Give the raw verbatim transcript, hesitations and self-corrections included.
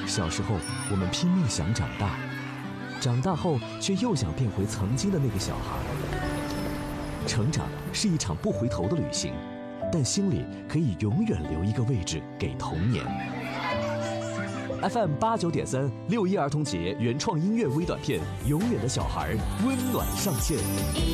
小时候，我们拼命想长大，长大后却又想变回曾经的那个小孩。成长是一场不回头的旅行，但心里可以永远留一个位置给童年。F M 八九点三，六一儿童节原创音乐微短片《永远的小孩》，温暖上线。